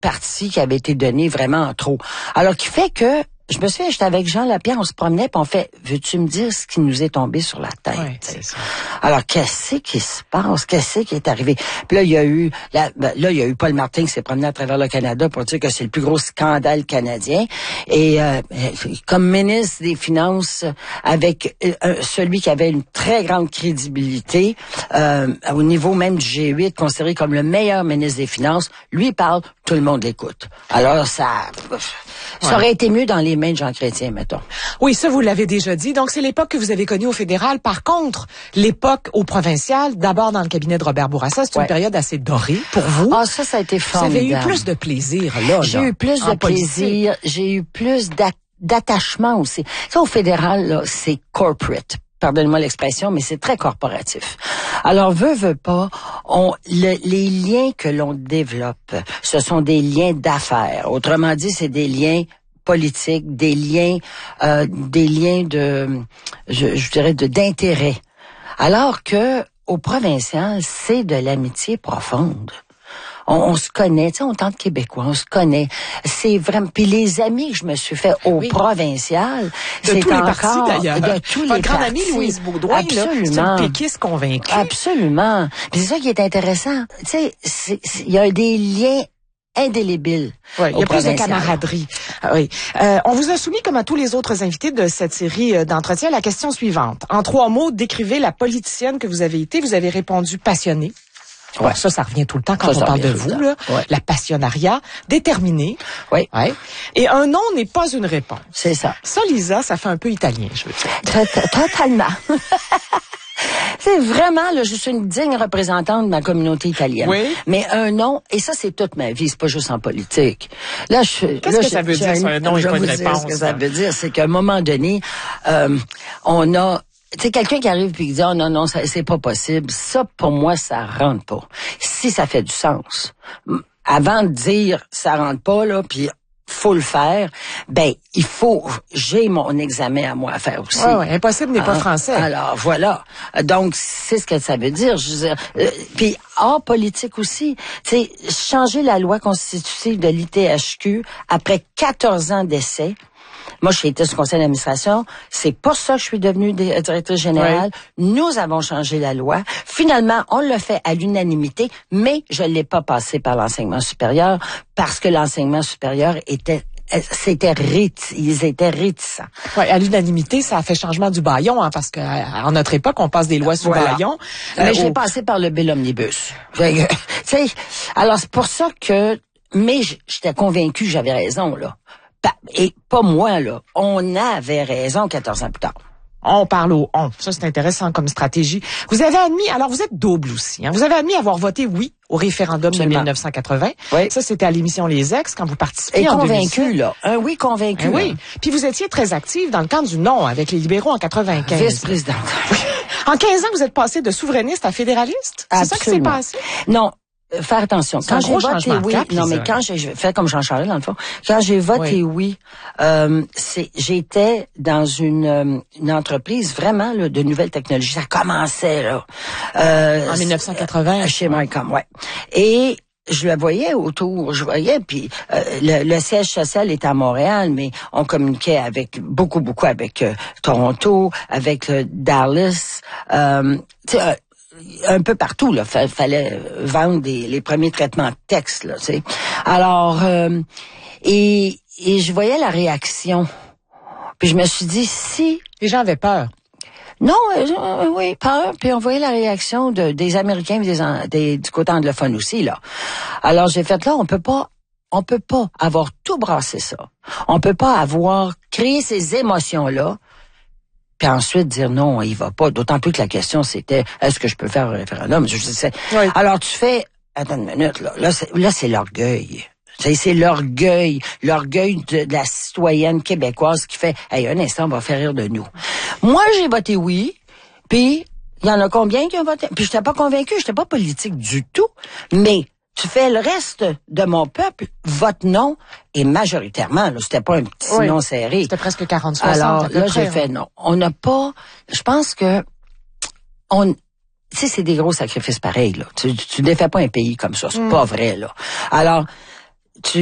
partie qui avait été donnée vraiment en trop. Alors, qui fait que, je me souviens, j'étais avec Jean Lapierre, on se promenait, puis on fait, veux-tu me dire ce qui nous est tombé sur la tête? Ouais, c'est ça. Alors, qu'est-ce qui se passe? Qu'est-ce qui est arrivé? Puis là, il y a eu Paul Martin qui s'est promené à travers le Canada pour dire que c'est le plus gros scandale canadien. Et comme ministre des Finances, avec celui qui avait une très grande crédibilité, au niveau même du G8, considéré comme le meilleur ministre des Finances, lui parle, tout le monde l'écoute. Alors, ça aurait été mieux dans les mains de Jean Chrétien, mettons. Oui, ça, vous l'avez déjà dit. Donc, c'est l'époque que vous avez connue au fédéral. Par contre, l'époque au provincial, d'abord dans le cabinet de Robert Bourassa, c'est une période assez dorée pour vous. Ah, ça a été formidable. Vous avez eu plus de plaisir, là. J'ai eu plus de plaisir. J'ai eu plus d'attachement aussi. Ça, au fédéral, là, c'est corporate. Pardonnez-moi l'expression, mais c'est très corporatif. Alors, veut pas, les liens que l'on développe, ce sont des liens d'affaires. Autrement dit, c'est des liens politiques, des liens de, je dirais, d'intérêt. Alors que, au provincial, c'est de l'amitié profonde. On se connaît, tu sais, on tente québécois, on se connaît. C'est vraiment. Puis les amis que je me suis fait au provincial, c'est tous les partis d'ailleurs. De tous les partis. Votre grande amie Louise Baudouin, absolument. C'est une péquiste convaincue. Absolument. Puis c'est ça qui est intéressant. Tu sais, il y a des liens indélébiles. Oui, il y a plus de camaraderie. Oui. On vous a soumis, comme à tous les autres invités de cette série d'entretiens, la question suivante. En 3 mots, décrivez la politicienne que vous avez été. Vous avez répondu passionnée. Ouais. Bon, ça revient tout le temps quand on parle de vous, là. Ouais. La passionnariat, déterminée. Oui. Ouais. Et un nom n'est pas une réponse. C'est ça. Ça, Lisa, ça fait un peu italien, je veux dire. Totalement. C'est vraiment, là, je suis une digne représentante de ma communauté italienne. Oui. Mais un nom, et ça, c'est toute ma vie, c'est pas juste en politique. Là, qu'est-ce que ça veut dire, un nom et pas une réponse? Ce que ça veut dire, c'est qu'à un moment donné, on a... Tu sais, quelqu'un qui arrive et qui dit « Oh non, c'est pas possible », ça, pour moi, ça rentre pas. Si ça fait du sens, avant de dire « ça rentre pas », là, puis faut le faire, ben, j'ai mon examen à moi à faire aussi. Ouais, impossible n'est pas français. Alors, voilà. Donc, c'est ce que ça veut dire. Je veux dire, puis, hors politique aussi, tu sais, changer la loi constitutive de l'ITHQ après 14 ans d'essai. Moi, j'ai été sur le conseil d'administration. C'est pour ça que je suis devenue directrice générale. Oui. Nous avons changé la loi. Finalement, on l'a fait à l'unanimité, mais je l'ai pas passé par l'enseignement supérieur parce que l'enseignement supérieur ils étaient réticents. Oui, à l'unanimité, ça a fait changement du bâillon, hein, parce que à notre époque, on passe des lois sous bâillon. Mais j'ai passé par le bill omnibus. Tu sais, alors c'est pour ça que, mais j'étais convaincue que j'avais raison, là. Et pas moi, là. On avait raison 14 ans plus tard. On parle au on. Ça, c'est intéressant comme stratégie. Vous avez admis, alors vous êtes double aussi, hein. Vous avez admis avoir voté oui au référendum de 1980. Oui. Ça, c'était à l'émission Les Ex, quand vous participiez en 2007. Et convaincu, là. Un oui convaincu. Oui. Puis vous étiez très active dans le camp du non avec les libéraux en 95. Vice-présidente. En 15 ans, vous êtes passé de souverainiste à fédéraliste? C'est ça qui s'est passé? Non. Faire attention. Quand j'ai voté oui, quand j'ai fait comme Jean-Charles dans le fond, quand j'ai voté oui, j'étais dans une entreprise vraiment là, de nouvelles technologies. Ça commençait là. En 1980 chez Marcom, ouais. Et je le voyais autour, puis le siège social était à Montréal, mais on communiquait avec beaucoup avec Toronto, avec Dallas, tu sais. Un peu partout, là. Fallait vendre les premiers traitements de texte, là, tu sais. Alors, et je voyais la réaction. Puis je me suis dit, si... Les gens avaient peur. Non, oui, peur. Puis on voyait la réaction des Américains du côté anglophone aussi, là. Alors j'ai fait, là, on peut pas avoir tout brassé ça. On peut pas avoir créé ces émotions-là. Puis ensuite dire non, il va pas. D'autant plus que la question c'était est-ce que je peux faire un référendum? Je sais. Oui. Alors tu fais attends une minute là. Là c'est l'orgueil. C'est l'orgueil de la citoyenne québécoise qui fait hey, un instant, on va faire rire de nous. Moi j'ai voté oui, puis il y en a combien qui ont voté? Puis j'étais pas convaincue, j'étais pas politique du tout, mais tu fais le reste de mon peuple, vote non, et majoritairement, là, c'était pas un petit non serré. C'était presque 40-60. Alors, là, j'ai fait non. On n'a pas, je pense que, tu sais, c'est des gros sacrifices pareils, là. Tu défais pas un pays comme ça, c'est pas vrai, là. Alors,